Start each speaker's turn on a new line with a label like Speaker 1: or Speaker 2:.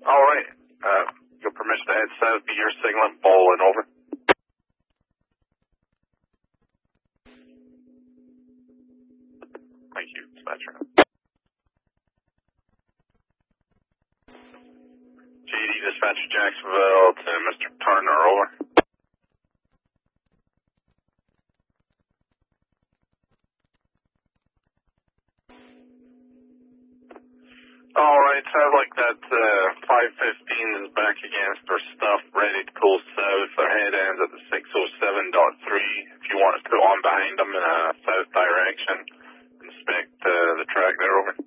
Speaker 1: All right. Your permission to head south, be your signal, bowling over. Thank you, dispatcher. GD dispatcher Jacksonville to Mr. Turner, over. All right, sounds like that 515 is back against their stuff, ready to cool south. Their head ends at the 607.3. If you want us to go on behind them in a south direction, inspect the track there, over.